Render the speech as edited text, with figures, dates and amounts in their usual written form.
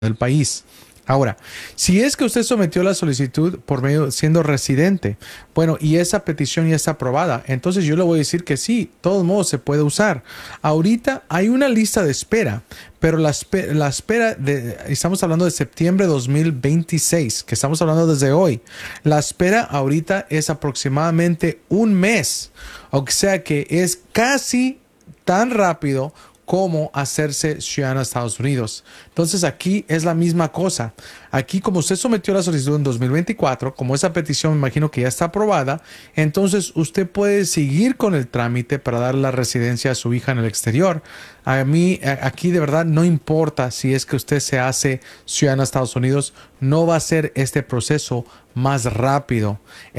del país. Ahora, si es que usted sometió la solicitud por medio siendo residente, bueno, y esa petición ya está aprobada, entonces yo le voy a decir que sí, de todos modos se puede usar. Ahorita hay una lista de espera, pero la espera estamos hablando de septiembre de 2026, que estamos hablando desde hoy. La espera ahorita es aproximadamente un mes, o sea que es casi tan rápido como hacerse ciudadano de Estados Unidos. Entonces aquí es la misma cosa. Aquí como usted sometió la solicitud en 2024, como esa petición me imagino que ya está aprobada, entonces usted puede seguir con el trámite para dar la residencia a su hija en el exterior. A mí aquí de verdad no importa si es que usted se hace ciudadano de Estados Unidos, no va a ser este proceso más rápido.